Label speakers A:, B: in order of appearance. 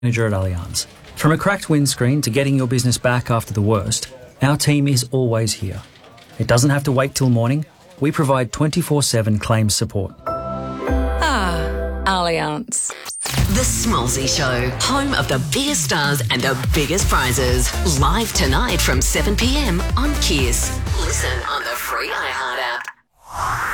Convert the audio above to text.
A: Manager at Allianz. From a cracked windscreen to getting your business back after the worst, our team is always here. It doesn't have to wait till morning. We provide 24/7 claims support.
B: Allianz.
C: The Smallsy Show, home of the biggest stars and the biggest prizes. Live tonight from 7 p.m. on Kiss. Listen on the free iHeart app.